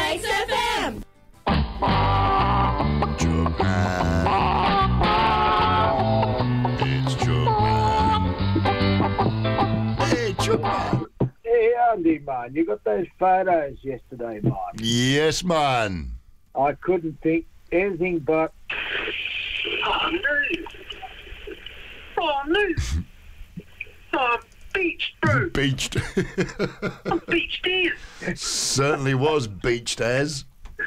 Lakes FM. It's Jugman. Hey, Jugman. Hey, Andy, man, you got those photos yesterday, man. Yes, man. I couldn't think anything but... Oh, no. Oh, no. Oh, beached, bro. Beached. I'm beached in. Certainly was beached as.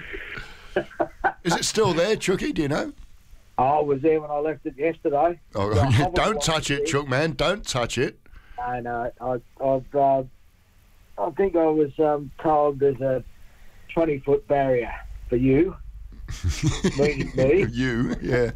Is it still there, Chucky? Do you know? I was there when I left it yesterday. Oh, So I hovered don't along touch the it, edge. Chuck, man. Don't touch it. I know. I think I was told there's a 20-foot barrier for you, meaning me. You, yeah.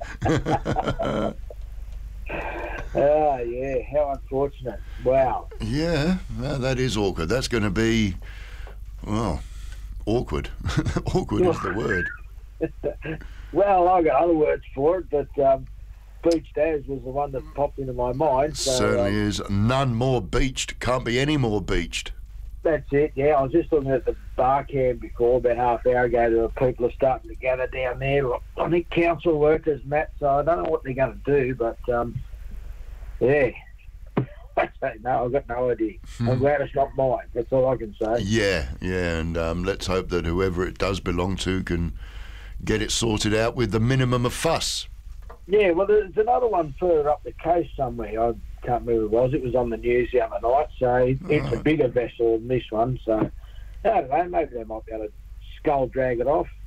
Oh, yeah, how unfortunate. Wow. Yeah, well, that is awkward. That's going to be, well, awkward. Awkward is the word. Well, I got other words for it, but beached as was the one that popped into my mind. So, Certainly is. None more beached. Can't be any more beached. That's it, yeah. I was just looking at the bar cam before, about half an hour ago. There were people are starting to gather down there. I think council workers, Matt, so I don't know what they're going to do, but, yeah. I don't know. I've got no idea. I'm glad it's not mine. That's all I can say. Yeah, and let's hope that whoever it does belong to can get it sorted out with the minimum of fuss. Yeah, well, there's another one further up the coast somewhere. I can't remember who it was. It was on the news the other night, so it's a bigger vessel than this one. So, I don't know, maybe they might be able to skull drag it off.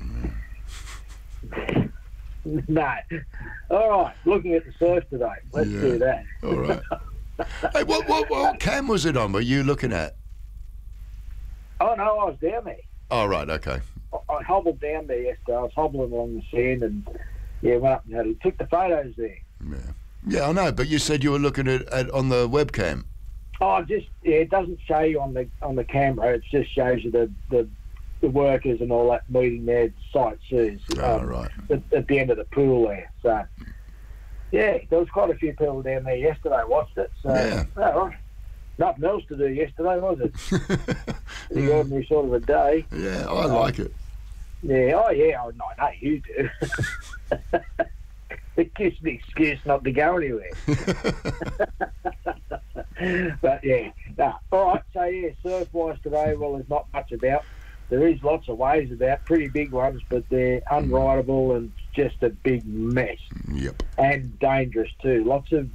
No. All right, looking at the surf today. Let's do that. All right. Hey, what cam was it on? Were you looking at? Oh, no, I was down there. Oh, right, okay. I hobbled down there yesterday. I was hobbling along the sand and, yeah, went up and took the photos there. Yeah, I know, but you said you were looking at on the webcam. Oh, it doesn't show you on the camera. It just shows you the workers and all that meeting their sightseers Right. at the end of the pool there. So, yeah, there was quite a few people down there yesterday watched it. So, Yeah. all right. Nothing else to do yesterday, was it? Pretty ordinary sort of a day. Yeah, I like it. Yeah, oh yeah, I know you do. It gives me an excuse not to go anywhere. But yeah, no. All right, so yeah, surf-wise today, well, there's not much about. There is lots of waves about, pretty big ones, but they're unrideable and just a big mess. Yep. And dangerous too. Lots of,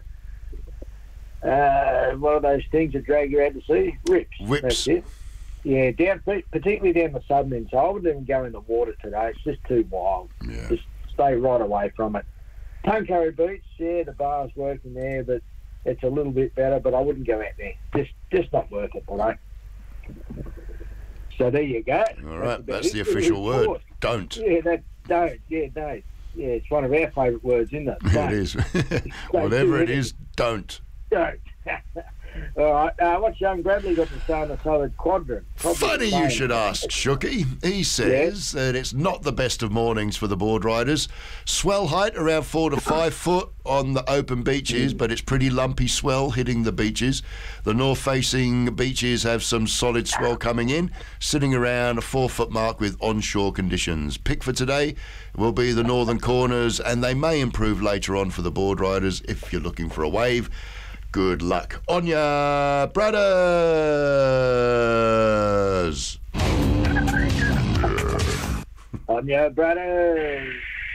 what are those things that drag you out to sea? Rips. Whips. That's it. Yeah, particularly down the southern end. So I wouldn't even go in the water today. It's just too wild. Yeah. Just stay right away from it. Tuncurry Beach, yeah, the bar's working there, but it's a little bit better, but I wouldn't go out there. Just not worth it today. So there you go. All right, that's the official word. Don't. Yeah, don't. Yeah, don't. Yeah, it's one of our favourite words, isn't it? It is. Whatever it is, don't. Don't. All right, what's young Bradley got to say on the solid quadrant? Probably Funny the you same. should ask, Shooky. He says that it's not the best of mornings for the board riders. Swell height around 4 to 5 foot on the open beaches, but it's pretty lumpy swell hitting the beaches. The north-facing beaches have some solid swell coming in, sitting around a 4 foot mark with onshore conditions. Pick for today will be the northern corners, and they may improve later on for the board riders if you're looking for a wave. Good luck on ya, brothers. On your brothers.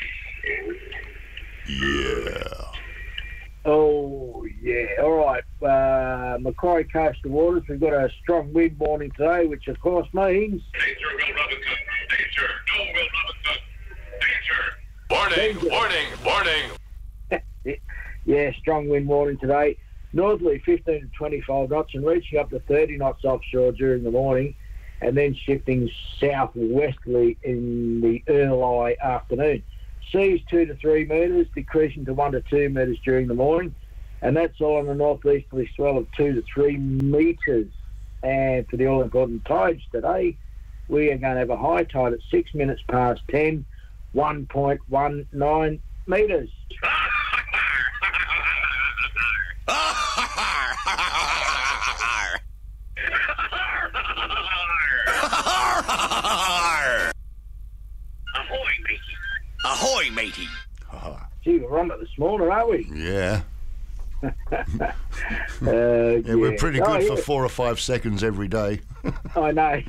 Yeah. Oh, yeah. All right. Macquarie Coastal Waters, we've got a strong wind warning today, which of course means... Danger, Will Robinson. Danger. No, Will Robinson. Danger. Warning, warning, warning. Yeah, strong wind warning today. Northerly 15 to 25 knots and reaching up to 30 knots offshore during the morning, and then shifting southwesterly in the early afternoon. Seas 2 to 3 metres, decreasing to 1 to 2 metres during the morning, and that's all on a northeasterly swell of 2 to 3 metres. And for the all-important tides today, we are going to have a high tide at 6 minutes past 10, 1.19 metres. Ahoy, matey. Ahoy, matey. Gee, we're on it this morning, aren't we? Yeah. Yeah, Yeah, we're pretty good for 4 or 5 seconds every day. I know.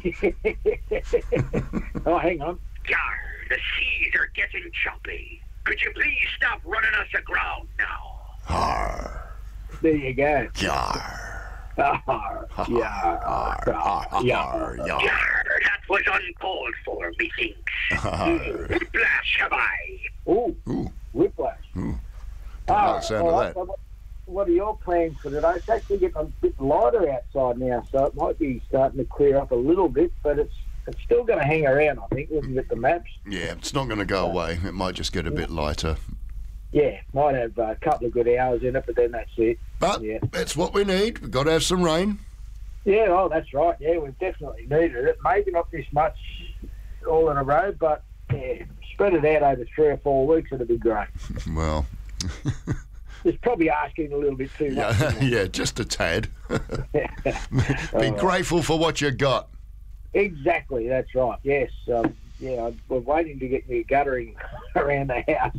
Oh, hang on. Yar, the seas are getting choppy. Could you please stop running us aground now? Har, There you go. yar, Yar, yar, yar. yar. Yar, that was uncalled for, methinks. Whiplash have I. Ooh, Ooh, whiplash. I like the sound of all that. so what are your plans for today? It's actually getting a bit lighter outside now, so it might be starting to clear up a little bit, but it's still going to hang around, I think, looking at the maps. Yeah, it's not going to go away. It might just get a bit lighter. Yeah, might have a couple of good hours in it, but then that's it. But Yeah. that's what we need. We've got to have some rain. Yeah, oh, that's right. Yeah, we've definitely needed it. Maybe not this much all in a row, but yeah, spread it out over 3 or 4 weeks, it'll be great. Well, It's probably asking a little bit too much. yeah, just a tad. Be right. grateful for what you got. Exactly, that's right. Yes, yeah, we're waiting to get new guttering around the house.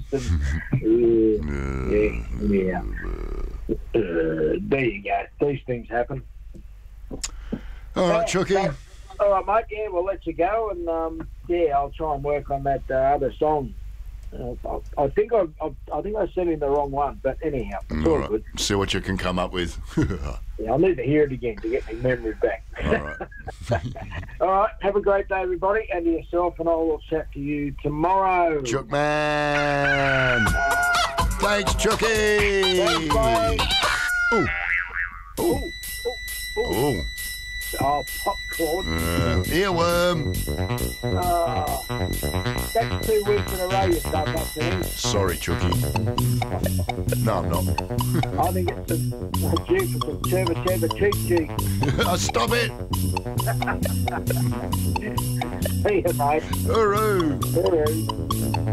And, yeah. There you go. These things happen. All right, Chucky. All right, mate. Yeah, we'll let you go, and yeah, I'll try and work on that other song. I think I sent in the wrong one, but anyhow, it's all All right. good. See what you can come up with. Yeah, I'll need to hear it again to get my memory back. All right. All right, have a great day, everybody, and to yourself, and I will chat to you tomorrow. Chuck man. Thanks, Chucky. Thanks, mate. Ooh. Ooh, ooh, ooh. Ooh. Oh, popcorn. Earworm. That's 2 weeks in a row you start that thing. Sorry, Chucky. No, I'm not. I think it's due for some Cheva cheek cheek. Stop it. See you, mate. Hooroo. Hooroo.